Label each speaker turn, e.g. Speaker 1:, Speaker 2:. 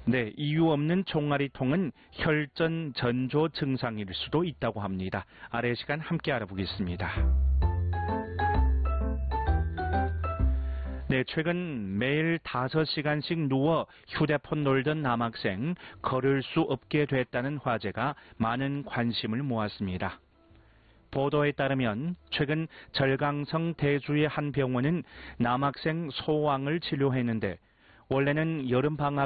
Speaker 1: 네, 이유 없는 종아리통은 혈전 전조 증상일 수도 있다고 합니다. 아래 시간 함께 알아보겠습니다. 네, 최근 매일 5시간씩 누워 휴대폰 놀던 남학생 걸을 수 없게 됐다는 화제가 많은 관심을 모았습니다. 보도에 따르면 최근 절강성 대주의 한 병원은 남학생 소왕을 치료했는데 원래는 여름방학